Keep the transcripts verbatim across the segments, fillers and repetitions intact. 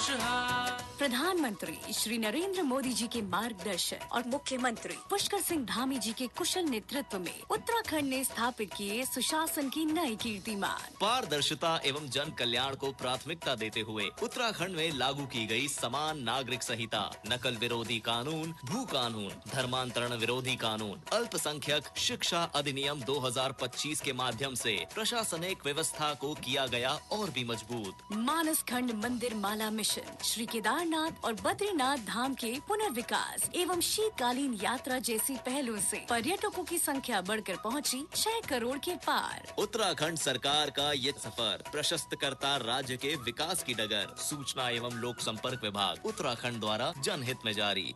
खुशहाल। प्रधानमंत्री श्री नरेंद्र मोदी जी के मार्गदर्शन और मुख्यमंत्री पुष्कर सिंह धामी जी के कुशल नेतृत्व में उत्तराखंड ने स्थापित किए सुशासन की नई कीर्तिमान। पारदर्शिता एवं जन कल्याण को प्राथमिकता देते हुए उत्तराखंड में लागू की गई समान नागरिक संहिता, नकल विरोधी कानून, भू कानून, धर्मांतरण विरोधी कानून, अल्पसंख्यक शिक्षा अधिनियम दो हज़ार पच्चीस के माध्यम से प्रशासनिक व्यवस्था को किया गया और भी मजबूत। मानस खंड मंदिर माला मिशन, श्री केदारनाथ और बद्रीनाथ धाम के पुनर्विकास एवं शीतकालीन यात्रा जैसी पहलों से पर्यटकों की संख्या बढ़कर पहुंची छह करोड़ के पार। उत्तराखंड सरकार का ये सफर प्रशस्त करता राज्य के विकास की डगर। सूचना एवं लोक संपर्क विभाग उत्तराखंड द्वारा जनहित में जारी।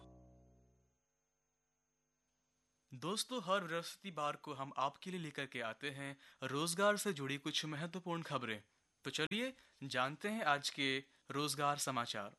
दोस्तों, हर बृहस्पतिवार को हम आपके लिए लेकर के आते हैं रोजगार से जुड़ी कुछ महत्वपूर्ण खबरें। तो चलिए जानते हैं आज के रोजगार समाचार।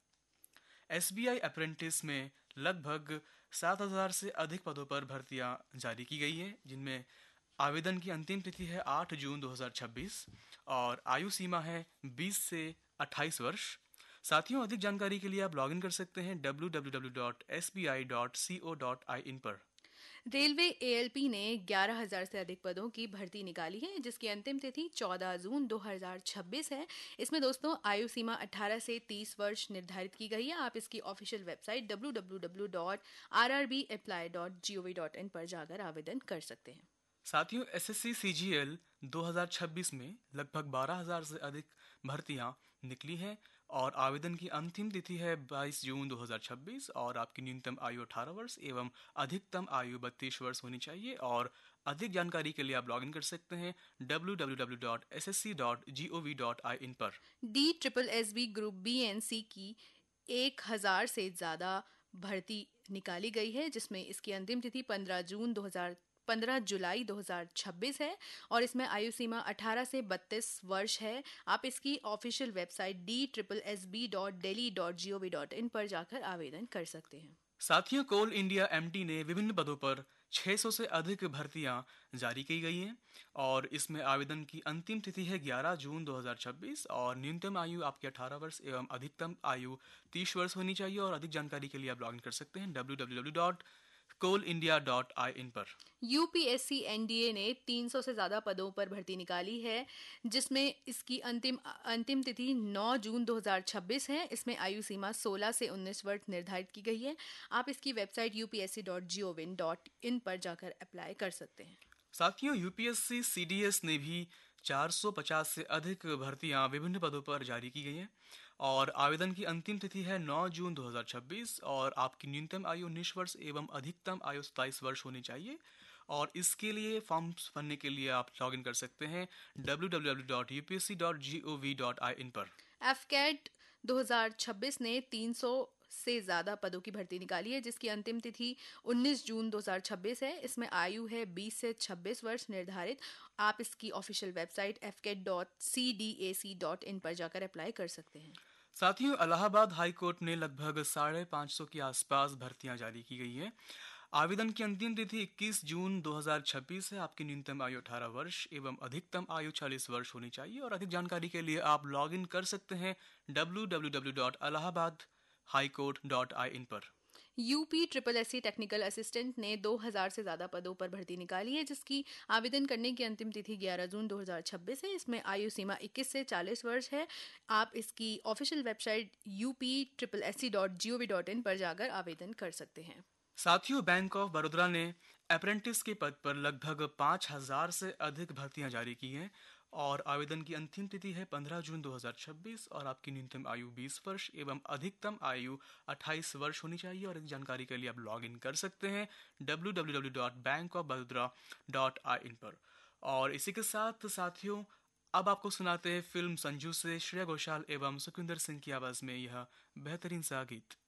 एसबीआई अप्रेंटिस में लगभग सात हज़ार से अधिक पदों पर भर्तियां जारी की गई हैं, जिनमें आवेदन की अंतिम तिथि है आठ जून दो हज़ार छब्बीस और आयु सीमा है बीस से अट्ठाईस वर्ष। साथियों, अधिक जानकारी के लिए आप लॉगिन कर सकते हैं W W W dot S B I dot co dot in पर। रेलवे एएलपी ने ग्यारह हज़ार से अधिक पदों की भर्ती निकाली है, जिसकी अंतिम तिथि चौदह जून दो हज़ार छब्बीस है। इसमें दोस्तों आयु सीमा अठारह से तीस वर्ष निर्धारित की गई है। आप इसकी official website W W W dot are R B apply dot G O V dot in पर जाकर आवेदन कर सकते हैं। साथियों, एसएससी सीजीएल दो हज़ार छब्बीस में लगभग बारह हज़ार से अधिक भर्तियां निकली हैं और आवेदन की अंतिम तिथि है बाईस जून दो हज़ार छब्बीस और आपकी न्यूनतम आयु अठारह वर्ष एवं अधिकतम आयु बत्तीस वर्ष होनी चाहिए। और अधिक जानकारी के लिए आप लॉगिन कर सकते हैं W W W dot S S C dot G O V dot in पर। D triple S B group B N C की एक हजार से ज्यादा भर्ती निकाली गई है, जिसमें इसकी अंतिम तिथि पंद्रह जून दो हज़ार पंद्रह जुलाई दो हज़ार छब्बीस है और इसमें आयु सीमा अठारह से बत्तीस वर्ष है। आप इसकी official website D triple S B dot daily dot G O V dot in पर जाकर आवेदन कर सकते हैं। साथियों, कोल इंडिया एमटी ने विभिन्न पदों पर छह सौ से अधिक भर्तियां जारी की गई हैं और इसमें आवेदन की अंतिम तिथि है ग्यारह जून दो हज़ार छब्बीस और न्यूनतम आयु आपकी अठारह वर्ष एवं अधिकतम आयु तीस वर्ष होनी चाहिए। और अधिक जानकारी के लिए आप लॉगिन कर सकते हैं W W W dot coal India dot in पर। यूपीएससी एनडीए ने तीन सौ से ज्यादा पदों पर भर्ती निकाली है, जिसमें इसकी अंतिम अंतिम तिथि नौ जून दो हज़ार छब्बीस है। इसमें आयु सीमा सोलह से उन्नीस वर्ष निर्धारित की गई है। आप इसकी website U P S C dot G O V dot in पर जाकर अप्लाई कर सकते हैं। साथियों, यूपीएससी सीडीएस ने भी चार सौ पचास से अधिक भर्तियां विभिन्न पदों पर जारी की गई हैं और आवेदन की अंतिम तिथि है नौ जून दो हज़ार छब्बीस और आपकी न्यूनतम आयु उन्नीस वर्ष एवं अधिकतम आयु सत्ताईस वर्ष होनी चाहिए। और इसके लिए फॉर्म भरने के लिए आप लॉगिन कर सकते हैं W W W dot U P S C dot G O V dot in पर। एफकेट दो हज़ार छब्बीस ने तीन सौ से ज्यादा पदों की भर्ती निकाली है, जिसकी अंतिम तिथि उन्नीस जून दो हज़ार छब्बीस है। इसमें आयु है बीस से छब्बीस वर्ष निर्धारित। आप इसकी official website F cat dot C D A C dot in पर जाकर अप्लाई कर सकते हैं। साथियों, इलाहाबाद हाई कोर्ट ने लगभग साढ़े पाँच सौ के आसपास भर्तियां जारी की गई हैं। आवेदन की अंतिम तिथि इक्कीस जून दो हज़ार छब्बीस है। आपकी न्यूनतम आयु अठारह वर्ष एवं अधिकतम आयु चालीस वर्ष होनी चाहिए। और अधिक जानकारी के लिए आप लॉग इन कर सकते हैं W W W dot Allahabad high court dot in पर। UP triple S C technical assistant ने दो हज़ार से ज्यादा पदों पर भर्ती निकाली है, जिसकी आवेदन करने की अंतिम तिथि ग्यारह जून दो हज़ार छब्बीस है। इसमें आयु सीमा इक्कीस से चालीस वर्ष है। आप इसकी official website U P triple S C dot G O V dot in पर जाकर आवेदन कर सकते हैं। साथियों, बैंक ऑफ बड़ौदा ने अप्रेंटिस के पद पर लगभग पाँच हज़ार से अधिक भर्तियां जारी की हैं और आवेदन की अंतिम तिथि है पंद्रह जून दो हज़ार छब्बीस और आपकी न्यूनतम आयु बीस वर्ष एवं अधिकतम आयु अट्ठाईस वर्ष होनी चाहिए। और इस जानकारी के लिए आप लॉग इन कर सकते हैं W W W dot bank of Baroda dot in पर। और इसी के साथ साथियों, अब आपको सुनाते हैं फिल्म संजू से श्रेया घोषाल एवं सुखविंदर सिंह की आवाज में यह बेहतरीन सा गीत।